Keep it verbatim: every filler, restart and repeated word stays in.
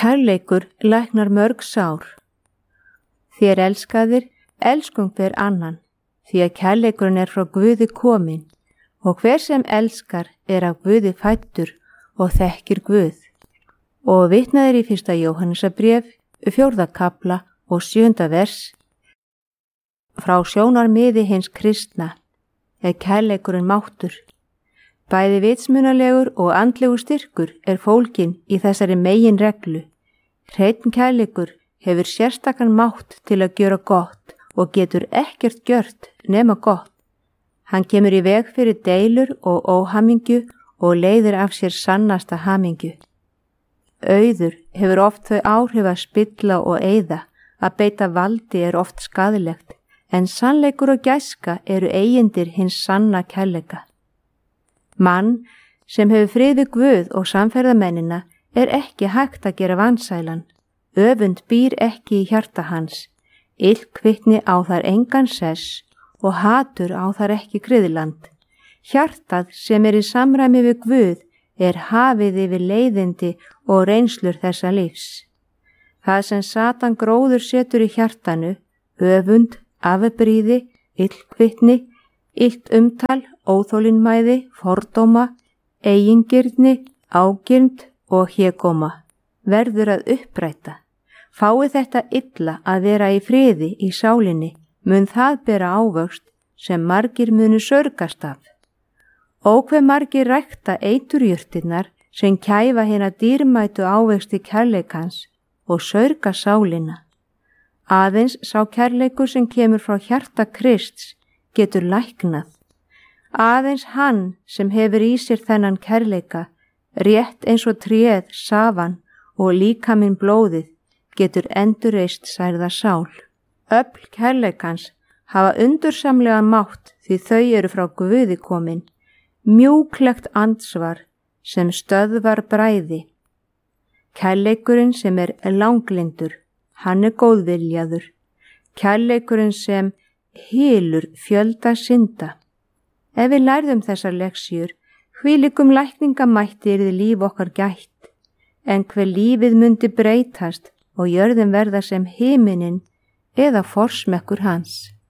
Kærleikur læknar mörg sár. Þér elskaðir, elskum hver annan, því að kærleikurinn er frá Guði kominn, og hver sem elskar er af Guði fæddur og þekkir Guð. Og vitnaðir í fyrsta Jóhannesarbréf, fjórða kafla og sjöunda vers. Frá sjónarmiði hins kristna er kærleikurinn máttur. Bæði vitsmunalegur og andlegur styrkur er fólginn í þessari megin reglu. Hreinn kærleikur hefur sérstakan mátt til að gjöra gott og getur ekkert gjört nema gott. Hann kemur í veg fyrir deilur og óhamingju og leiðir af sér sannasta hamingju. Auður hefur oft þau áhrif að spilla og eyða, að beita valdi er oft skaðlegt, en sannleikur og gæska eru eigindir hins sanna kærleika. Mann sem hefur frið við Guð og samferðamennina er ekki hægt að gera vansælan. Öfund býr ekki í hjarta hans, illkvittni á þar engan sess og hatur á þar ekki griðland. Hjartað sem er í samræmi við Guð er hafið yfir leiðindi og reynslur þessa lífs. Það sem Satan gróður setur í hjartanu, öfund, afbrýði, illkvittni, illt umtal, óþolinmæði, fordóma, eigingirni, ágirnd og hégóma, verður að uppræta. Fái þetta illa að vera í friði í sálinni, mun það bera ávöxt sem margir munu sörgast af. Og hve margir rækta eiturjurtirnar sem kæfa hina dýrmætu ávexti kærleikans og sörga sálina. Aðeins sá kærleikur sem kemur frá hjarta Krists getur læknað. Aðeins hann sem hefur í sér þennan kærleika, rétt eins og tréð, safan og líkaminn blóðið, getur endurreist særða sál. Öfl kærleikans hafa undursamlega mátt því þau eru frá Guði komin, mjúklegt andsvar sem stöðvar bræði. Kærleikurinn sem er langlindur, hann er góðviljaður. Kærleikurinn sem hylur fjölda synda. Ef við lærðum þessar leksjur, hvílíkum lækningamætti yrði líf okkar gætt, en hver lífið mundi breytast og jörðin verða sem himinin eða forsmekkur hans.